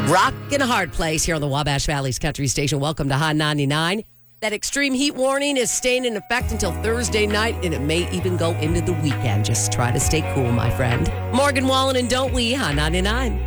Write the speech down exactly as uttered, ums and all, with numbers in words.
Rock in a hard place here on the Wabash Valley's Country Station. Welcome to Hot ninety-nine. That extreme heat warning is staying in effect until Thursday night, and it may even go into the weekend. Just try to stay cool, my friend. Morgan Wallen and Don't We, Hot ninety-nine.